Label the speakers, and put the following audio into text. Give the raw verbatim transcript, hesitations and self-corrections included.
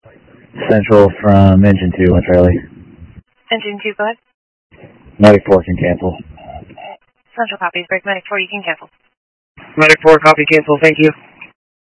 Speaker 1: Central from Engine two, went Charlie.
Speaker 2: Engine two, go ahead.
Speaker 1: Medic four can cancel.
Speaker 2: Central copies, break Medic four, you can cancel.
Speaker 3: Medic four, copy, cancel, thank you.